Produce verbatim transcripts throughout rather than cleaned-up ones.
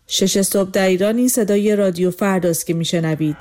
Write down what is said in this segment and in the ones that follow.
شش صبح در ایران. این صدای رادیو فرداست که میشنوید.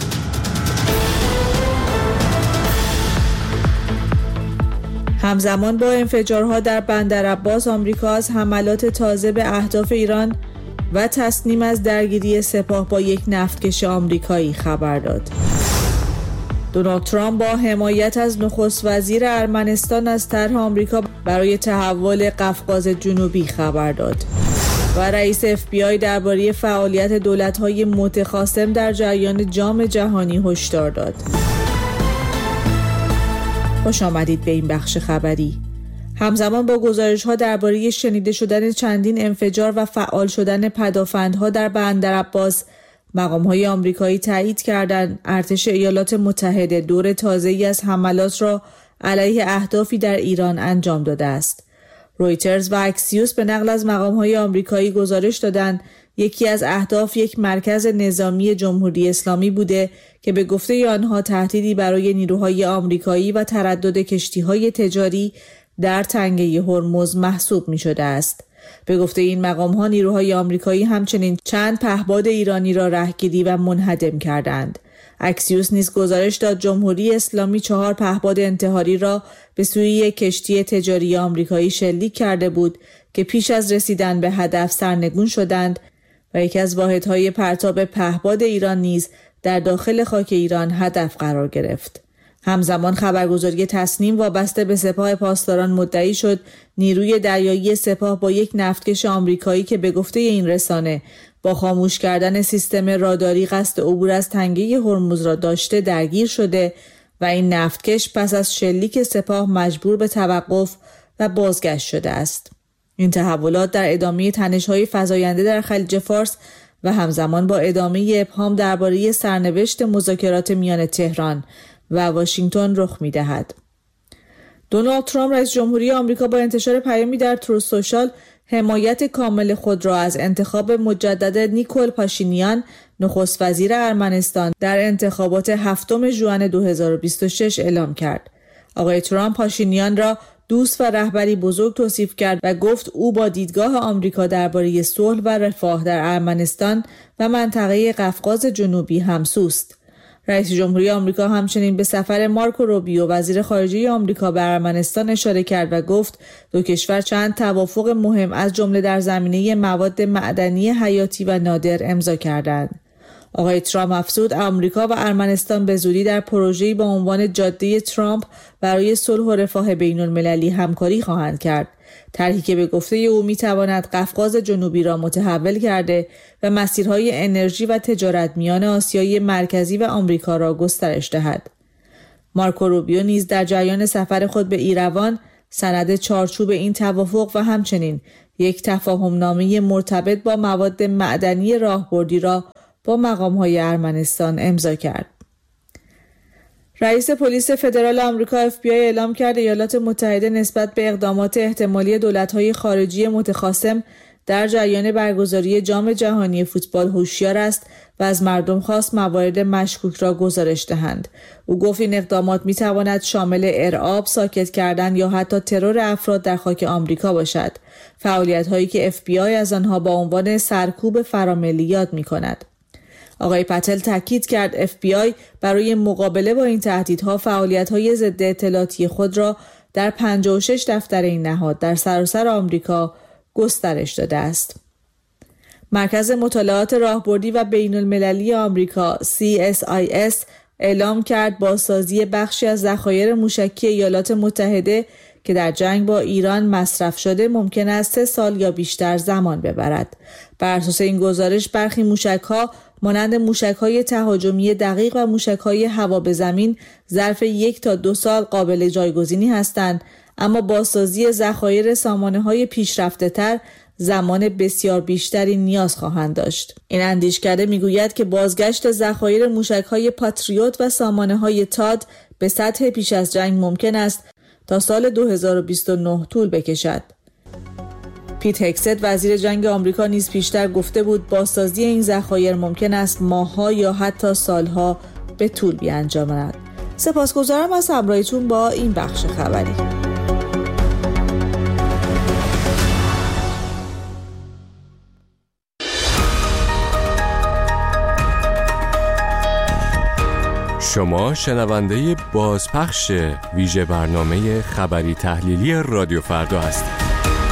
همزمان با انفجارها در بندرعباس، آمریکا از حملات تازه به اهداف ایران و تصمیم از درگیری سپاه با یک نفتکش آمریکایی خبر داد. دونالد ترامپ با حمایت از نخست وزیر ارمنستان از طرح آمریکا برای تحول قفقاز جنوبی خبر داد و رئیس اف بی آی درباره فعالیت دولت‌های متخاصم در جریان جام جهانی هشدار داد. خوش آمدید به این بخش خبری. همزمان با گزارش‌ها درباره شنیده شدن چندین انفجار و فعال شدن پدافندها در بندرعباس، مقام‌های آمریکایی تایید کردند ارتش ایالات متحده دور تازه‌ای از حملات را علیه اهدافی در ایران انجام داده است. رویترز و اکسیوس به نقل از مقام‌های آمریکایی گزارش دادند یکی از اهداف یک مرکز نظامی جمهوری اسلامی بوده که به گفته آنها تهدیدی برای نیروهای آمریکایی و تردد کشتی‌های تجاری در تنگه هرمز محسوب می‌شده است. به گفته این مقام‌ها نیروهای آمریکایی همچنین چند پهپاد ایرانی را رهگیری و منهدم کردند. اکسیوس نیز گزارش داد جمهوری اسلامی چهار پهپاد انتحاری را به سوی یک کشتی تجاری آمریکایی شلیک کرده بود که پیش از رسیدن به هدف سرنگون شدند و یکی از واحدهای پرتاب پهپاد ایران نیز در داخل خاک ایران هدف قرار گرفت. همزمان خبرگزاری تصنیم وابسته به سپاه پاسداران مدعی شد نیروی دریایی سپاه با یک نفتکش آمریکایی که به گفته این رسانه با خاموش کردن سیستم راداری قصد عبور از تنگه هرمز را داشته درگیر شده و این نفتکش پس از شلیک سپاه مجبور به توقف و بازگشت شده است. این تحولات در ادامه تنش‌های فزاینده در خلیج فارس و همزمان با ادامه ابهام درباره سرنوشت مذاکرات میان تهران و واشنگتن رخ می‌دهد. دونالد ترامپ رئیس جمهوری آمریکا با انتشار پیامی در تروث سوشال حمایت کامل خود را از انتخاب مجدد نیکول پاشینیان نخست وزیر ارمنستان در انتخابات هفتم ژوئن دو هزار و بیست و شش اعلام کرد. آقای ترامپ پاشینیان را دوست و رهبری بزرگ توصیف کرد و گفت او با دیدگاه آمریکا درباره صلح و رفاه در ارمنستان و منطقه قفقاز جنوبی همسوست. رئیس جمهوری آمریکا همچنین به سفر مارکو روبیو وزیر خارجه آمریکا به ارمنستان اشاره کرد و گفت دو کشور چند توافق مهم از جمله در زمینه مواد معدنی حیاتی و نادر امضا کردند. آقای ترامپ افزود آمریکا و ارمنستان به زودی در پروژه‌ای با عنوان جاده ترامپ برای صلح و رفاه بین‌المللی همکاری خواهند کرد. طرحی که به گفته او می‌تواند قفقاز جنوبی را متحول کرده و مسیرهای انرژی و تجارت میان آسیای مرکزی و آمریکا را گسترش دهد. مارکو روبیو نیز در جریان سفر خود به ایروان سند چارچوب این توافق و همچنین یک تفاهم‌نامه مرتبط با مواد معدنی راهبردی را با مقام‌های ارمنستان امضا کرد. رئیس پلیس فدرال آمریکا اف بی آی اعلام کرد ایالات متحده نسبت به اقدامات احتمالی دولت‌های خارجی متخاصم در جریان برگزاری جام جهانی فوتبال هوشیار است و از مردم خواست موارد مشکوک را گزارش دهند. او گفت این اقدامات می‌تواند شامل ارعاب، ساکت کردن یا حتی ترور افراد در خاک آمریکا باشد. فعالیت‌هایی که اف بی آی از آنها با عنوان سرکوب فراملی یاد می‌کند. آقای پتل تاکید کرد اف بی آی برای مقابله با این تهدیدها فعالیت‌های ضد اطلاعاتی خود را در پنجاه و شش دفتر این نهاد در سراسر آمریکا گسترش داده است. مرکز مطالعات راهبردی و بین‌المللی آمریکا سی اس آی اس اعلام کرد بازسازی بخشی از ذخایر موشکی ایالات متحده که در جنگ با ایران مصرف شده ممکن است سه سال یا بیشتر زمان ببرد. بر اساس این گزارش برخی موشک‌ها مانند موشک‌های تهاجمی دقیق و موشک‌های هوا به زمین ظرف یک تا دو سال قابل جایگزینی هستند، اما بازسازی ذخایر سامانه‌های پیشرفته‌تر زمان بسیار بیشتری نیاز خواهند داشت. این اندیشکده میگوید که بازگشت ذخایر موشک‌های پاتریوت و سامانه‌های تاد به سطح پیش از جنگ ممکن است تا سال دو هزار و بیست و نه طول بکشد. پیت هگست وزیر جنگ آمریکا نیز پیشتر گفته بود بازسازی این ذخایر ممکن است ماه‌ها یا حتی سالها به طول بیانجامد. سپاسگزارم از همراهیتون با این بخش خبری. شما شنونده بازپخش ویژه برنامه خبری تحلیلی رادیو فردا هستید.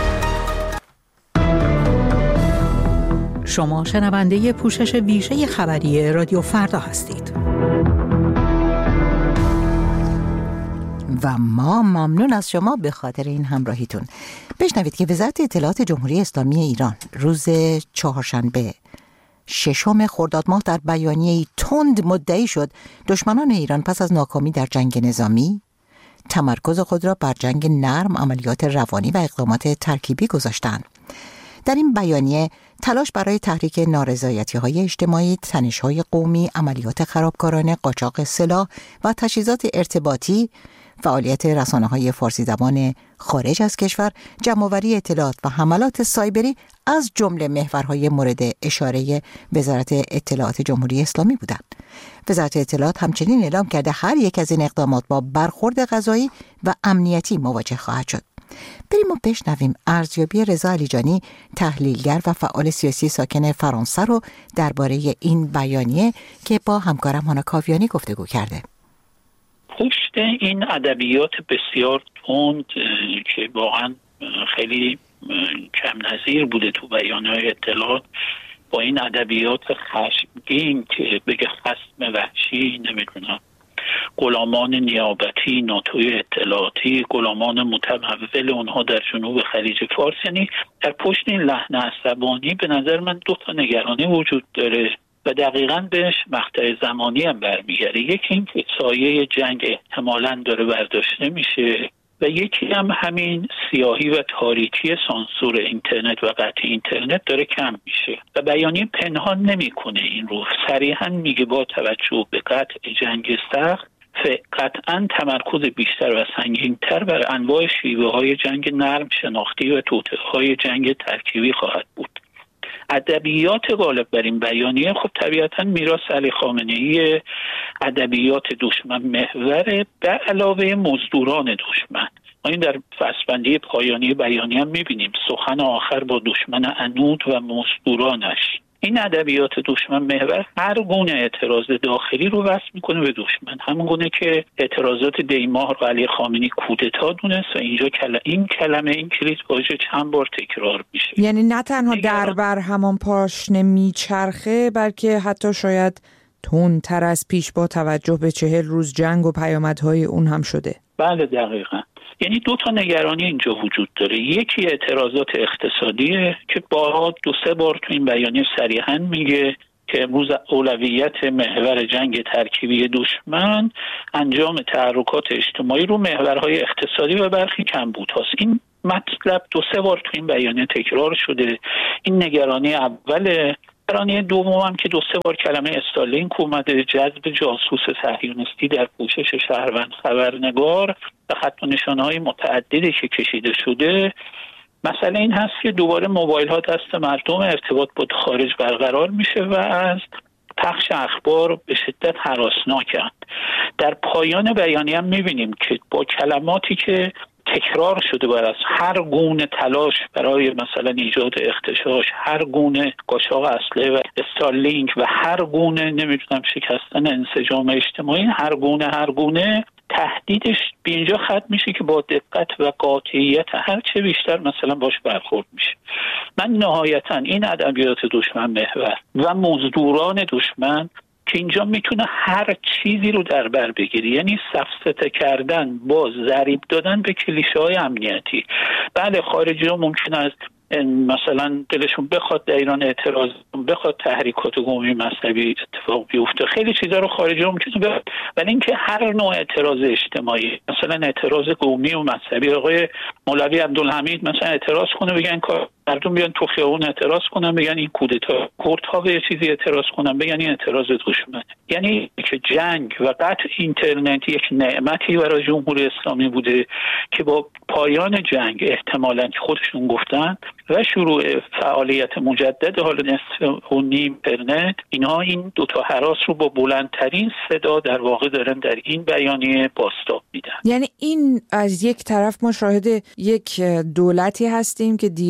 شما شنونده پوشش ویژه خبری رادیو فردا هستید. و ما ممنون از شما به خاطر این همراهیتون. بشنوید که وزارت اطلاعات جمهوری اسلامی ایران روز چهارشنبه ششم خرداد ماه در بیانیه‌ای تند مدعی شد دشمنان ایران پس از ناکامی در جنگ نظامی تمرکز خود را بر جنگ نرم، عملیات روانی و اقدامات ترکیبی گذاشتند. در این بیانیه تلاش برای تحریک نارضایتی‌های اجتماعی، تنش‌های قومی، عملیات خرابکارانه، قاچاق سلاح و تجهیزات ارتباطی، فعالیت رسانه‌های فارسی زبان خارج از کشور، جمع‌آوری اطلاعات و حملات سایبری از جمله محورهای مورد اشاره وزارت اطلاعات جمهوری اسلامی بودند. وزارت اطلاعات همچنین اعلام کرده هر یک از این اقدامات با برخورد قضایی و امنیتی مواجه خواهد شد. بریم و بشنویم ارزیابی رضا علیجانی، تحلیلگر و فعال سیاسی ساکن فرانسه رو درباره این بیانیه که با همکارم هانا کاویانی گفتگو کرده. پشت این ادبیات بسیار تند که واقعا خیلی کم نظیر بوده تو بیانیه‌های اطلاعات، با این ادبیات خشمگین که بگه خصم وحشی، نمیدونم غلامان نیابتی، ناتوی اطلاعاتی، غلامان متمول اونها در جنوب خلیج فارس، یعنی در پشت این لحن عصبانی به نظر من دو تا نگرانی وجود داره و دقیقاً بهش مقطع زمانی هم برمیگرده. یکی این که سایه جنگ احتمالاً داره برداشته میشه و یکی هم همین سیاهی و تاریکی سانسور اینترنت و قطع اینترنت داره کم میشه و بیانیه پنهان نمیکنه این رو، صریحاً میگه با توجه به قطع جنگ سخت قطعاً تمرکز بیشتر و سنگین‌تر بر انواع شیوه‌های جنگ نرم شناختی و توطئه‌های جنگ ترکیبی خواهد بود. ادبیات غالب بر این بیانیه خب طبیعتاً میراث علی خامنه‌ای ادبیات دشمن محور به علاوه مزدوران دشمن. ما این در فصل‌بندی پایانی بیانیه هم می‌بینیم، سخن آخر با دشمن عنود و مزدورانش. این ادبیات دشمن محور هر گونه اعتراض داخلی رو وصل میکنه به دشمن، همون گونه که اعتراضات دیماه رو علی خامنه‌ای کودتا دونست و اینجا کل... این کلمه این کلید واژه چند بار تکرار میشه. یعنی نه تنها در بر همان پاشنه میچرخه، بلکه حتی شاید تندتر از پیش با توجه به چهل روز جنگ و پیامدهای اون هم شده. بله دقیقاً. یعنی دو تا نگرانی اینجا وجود داره. یکی اعتراضات اقتصادیه که بارها دو سه بار تو این بیانیه صریحاً میگه که امروز اولویت محور جنگ ترکیبی دشمن انجام تحرکات اجتماعی رو محورهای اقتصادی و برخی کمبودهاست. این مطلب دو سه بار تو این بیانیه تکرار شده. این نگرانی اوله. نگرانی دوم هم که دو سه بار کلمه استالینک اومده، جذب جاسوس صهیونیستی در پوشش شهروند خبرنگار و خط و نشانه‌های متعددی که کشیده شده. مسئله این هست که دوباره موبایل ها دست مردم، ارتباط با خارج برقرار میشه و از پخش اخبار به شدت هراسناکن. در پایان بیانیه هم میبینیم که با کلماتی که تکرار شده بر از هر گونه تلاش برای مثلا ایجاد اختشاش، هر گونه قاچاق اسلحه و استارلینک و هر گونه نمیدونم شکستن انسجام اجتماعی، هر گونه هر گونه تهدیدش به اینجا ختم میشه که با دقت و قاطعیت هر چه بیشتر مثلا باش برخورد میشه. من نهایتا این ادبیات دشمن محور و مزدوران دشمن که اینجا میتونه هر چیزی رو در بر بگیری، یعنی سفسطه کردن با ضریب دادن به کلیشه های امنیتی. بله خارجی ها ممکن است مثلا دلشون بخواد در ایران اعتراض بخواد تحریکات قومی مذهبی اتفاق بیفته، خیلی چیزا رو خارجی ها ممکنه بخواد، ولی اینکه هر نوع اعتراض اجتماعی، مثلا اعتراض قومی و مذهبی، آقای مولوی عبدالحمید مثلا اعتراض کنه بگن مردم بیان تو خیابون اعتراض کنن بگن این کودتا، کردها به چیزی اعتراض کنن بگن این اعتراض دشمنه. یعنی که جنگ و قطع اینترنت یک نعمتی برای جمهوری اسلامی بوده که با پایان جنگ احتمالاً که خودشون گفتن و شروع فعالیت مجدد حال نصف و نیم اینترنت، اینها این دو تا هراس رو با بلندترین صدا در واقع دارن در این بیانیه بازتاب میدن. یعنی این از یک طرف ما شاهد یک دولتی هستیم که دیروز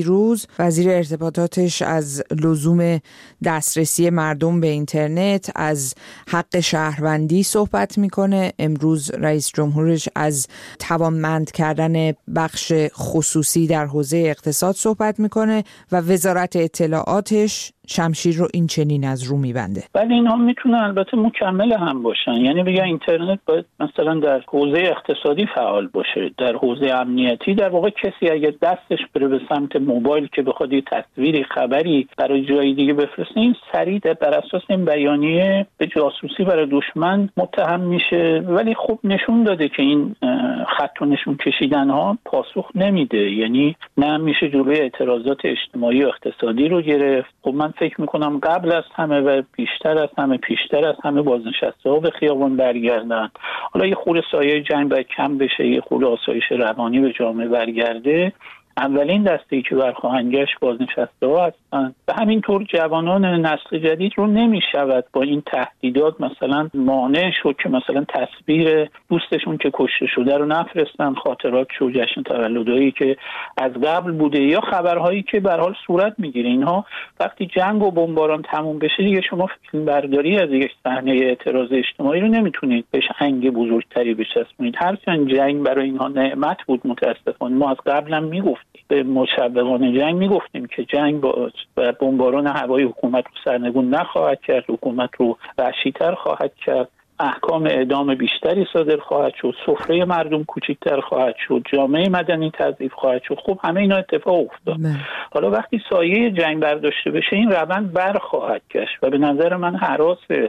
دیروز وزیر ارتباطاتش از لزوم دسترسی مردم به اینترنت، از حق شهروندی صحبت میکنه. امروز رئیس جمهورش از توانمند کردن بخش خصوصی در حوزه اقتصاد صحبت میکنه و وزارت اطلاعاتش شمشیر رو این چنین از رو میبنده. ولی اینها میتونن البته مکمل هم باشن، یعنی بگن اینترنت باید مثلا در حوزه اقتصادی فعال باشه، در حوزه امنیتی در واقع کسی اگه دستش بره به سمت موبایل که بخواد یه تصویری خبری برای جای دیگه بفرسته، این سریع بر اساس این بیانیه به جاسوسی برای دشمن متهم میشه. ولی خب نشون داده که این خط و نشون کشیدن ها پاسخ نمیده، یعنی نه میشه جلوی اعتراضات اجتماعی و اقتصادی رو گرفت. خب من فکر میکنم قبل از همه و بیشتر از همه پیشتر از همه بازنشسته ها به خیابان برگردن. حالا یه خورده سایه جنگ باید کم بشه، یه خورده آسایش روانی به جامعه برگرده. اولین دسته‌ای که برخواهند گشت بازنشسته ها هستند و همینطور جوانان نسل جدید رو نمیشود با این تهدیدات مثلا مانع شد که مثلا تصویر دوستشون که کشته شده رو نفرستن، خاطرات شو جشن تولدایی که از قبل بوده یا خبرهایی که به هر حال صورت میگیره. اینها وقتی جنگ و بمباران تموم بشه دیگه شما فیلم برداری از یک صحنه اعتراض اجتماعی رو نمیتونید بهش انگ بزرگتری بچسبونید. هرچند جنگ برای اینها نعمت بود، متاسفانه ما از قبل هم میگفتیم به مشوقان جنگ میگفتیم که جنگ با بمباران هوایی حکومت رو سرنگون نخواهد کرد، حکومت رو وحشی‌تر خواهد کرد، احکام اعدام بیشتری صادر خواهد شد، سفره مردم کوچکتر خواهد شد، جامعه مدنی تضعیف خواهد شد. خب همه اینا اتفاق افتاد. حالا وقتی سایه جنگ برداشته بشه این روند برخواهد گشت و به نظر من هراس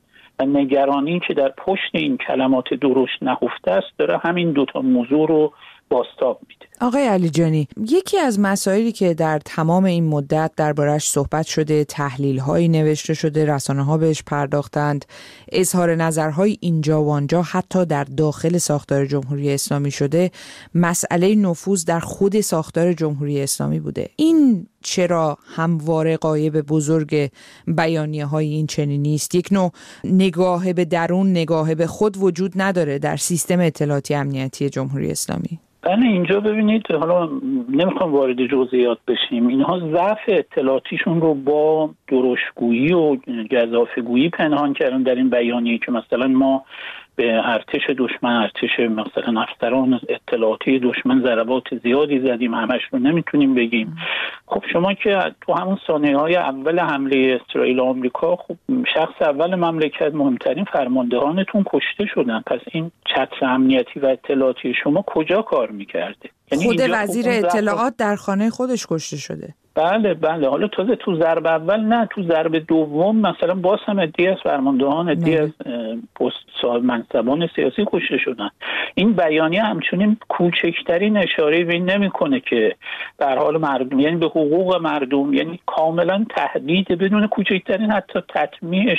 و نگرانی که در پشت این کلمات درشت نهفته است داره همین دوتا موضوع رو بازتاب میده. آقای علیجانی، یکی از مسائلی که در تمام این مدت دربارش صحبت شده، تحلیل‌هایی نوشته شده، رسانه‌ها بهش پرداختند، اظهار نظرهای اینجا و آنجا حتی در داخل ساختار جمهوری اسلامی شده، مسئله نفوذ در خود ساختار جمهوری اسلامی بوده. این چرا همواره غایب بزرگ بیانیه‌های این چنینی است؟ یک نوع نگاه به درون، نگاه به خود وجود نداره در سیستم اطلاعاتی امنیتی جمهوری اسلامی؟ بله، اینجا ببینید، حالا نمیخوام وارد جزئیات بشیم، اینها ضعف اطلاعاتیشون رو با درشتگویی و گزافه‌گویی پنهان کردن در این بیانیه که مثلا ما به ارتش دشمن، ارتش مثلا افسران اطلاعاتی دشمن ضربات زیادی زدیم، همش رو نمیتونیم بگیم. خب شما که تو همون ثانیه‌های اول حمله اسرائیل و آمریکا، خب شخص اول مملکت، مهمترین فرماندهانتون کشته شدن، پس این چتر امنیتی و اطلاعاتی شما کجا کار میکرده؟ یعنی خود وزیر اطلاعات در خانه خودش کشته شده. بله بله، حالا تازه تو ضرب اول نه، تو ضرب دوم مثلا باز هم عده‌ای از فرماندهان، عده‌ای از پست صاحب منصبان سیاسی کشته شدن. این بیانیه همچنین کوچکترین اشاره به این نمیکنه که در حال مردم، یعنی به حقوق مردم، یعنی کاملا تهدید بدون کوچکترین حتی تطمیع